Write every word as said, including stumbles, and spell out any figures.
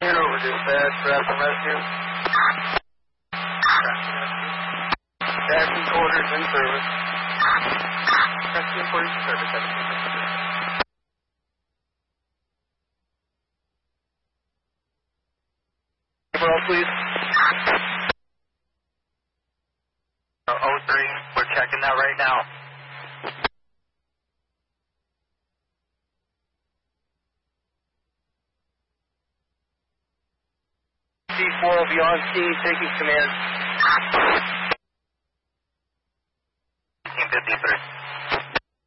Here over dispatch, Rapid Rescue. Taxi quarters in service. Taxi quarters in service. Well, please. oh three, we're checking that right now. C four will be on scene, taking command. fifteen fifty-three.